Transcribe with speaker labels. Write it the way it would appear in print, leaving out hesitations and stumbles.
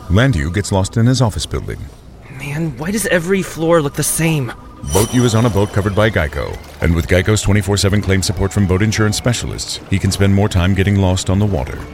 Speaker 1: Landu gets lost in his office building.
Speaker 2: Man, why does every floor look the same?
Speaker 1: Boat U is on a boat covered by Geico, and with Geico's 24/7 claim support from boat insurance specialists, he can spend more time getting lost on the water.